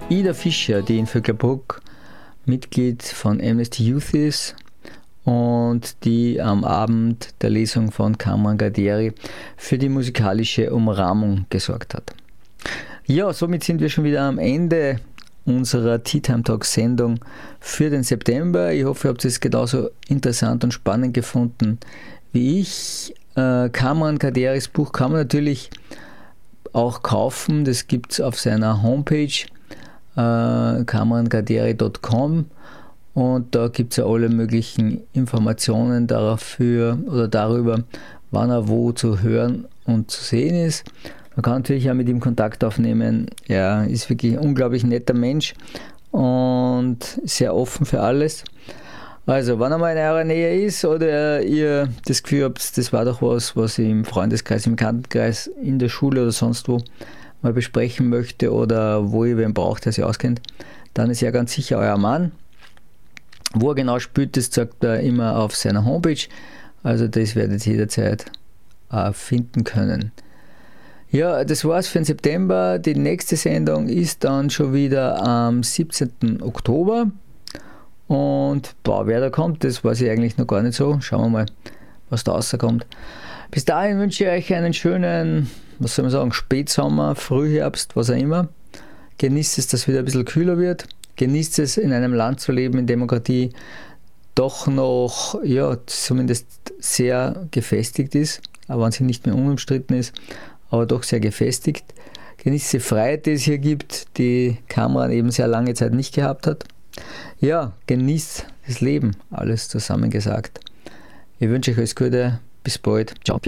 Ida Fischer, die in Vöcklerbruck Mitglied von Amnesty Youth ist und die am Abend der Lesung von Kamran Gadieri für die musikalische Umrahmung gesorgt hat. Ja, somit sind wir schon wieder am Ende unserer Tea Time Talk Sendung für den September. Ich hoffe, ihr habt es genauso interessant und spannend gefunden wie ich. Kamran Gadieris Buch kann man natürlich auch kaufen. Das gibt es auf seiner Homepage kamrangadieri.com und da gibt es ja alle möglichen Informationen darüber, wann er wo zu hören und zu sehen ist. Man kann natürlich auch mit ihm Kontakt aufnehmen. Er ist wirklich ein unglaublich netter Mensch und sehr offen für alles. Also, wenn er mal in eurer Nähe ist oder ihr das Gefühl habt, das war doch was ich im Freundeskreis, im Bekanntenkreis, in der Schule oder sonst wo mal besprechen möchte oder wo ihr wen braucht, der sich auskennt, dann ist er ganz sicher euer Mann. Wo er genau spielt, das sagt er immer auf seiner Homepage. Also das werdet ihr jederzeit finden können. Ja, das war's für den September. Die nächste Sendung ist dann schon wieder am 17. Oktober. Und wer da kommt, das weiß ich eigentlich noch gar nicht so. Schauen wir mal, was da rauskommt. Bis dahin wünsche ich euch einen schönen, was soll man sagen, Spätsommer, Frühherbst, was auch immer. Genießt es, dass es wieder ein bisschen kühler wird. Genießt es, in einem Land zu leben, in Demokratie doch noch, ja, zumindest sehr gefestigt ist, aber wenn sie nicht mehr unumstritten ist, aber doch sehr gefestigt. Genießt die Freiheit, die es hier gibt, die Kamran eben sehr lange Zeit nicht gehabt hat. Ja, genießt das Leben, alles zusammengesagt. Ich wünsche euch alles Gute, bis bald, ciao.